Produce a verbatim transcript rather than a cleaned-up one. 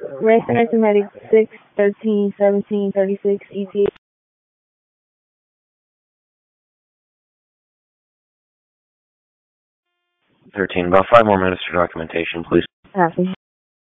Racing Arithmetic six, thirteen, seventeen, thirty-six, E T A. thirteen, about five more minutes for documentation, please. Copy.